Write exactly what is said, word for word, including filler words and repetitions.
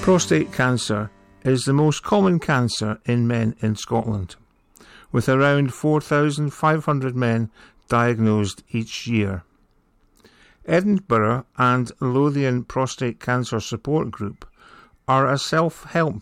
Prostate cancer is the most common cancer in men in Scotland, with around four thousand five hundred men diagnosed each year. Edinburgh and Lothian Prostate Cancer Support Group are a self-help